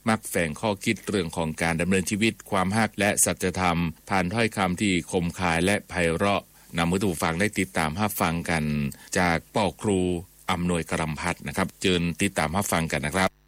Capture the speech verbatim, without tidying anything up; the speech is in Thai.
มักแฝงข้อคิดเรื่องของการดำเนินชีวิตความฮักและสัจธรรมผ่านถ้อยคำที่คมคายและไพเราะนำให้ผู้ฟังได้ติดตามรับฟังกันจากป่อครูอำนวยกรำพัฒน์นะครับเชิญติดตามรับฟังกันนะครับ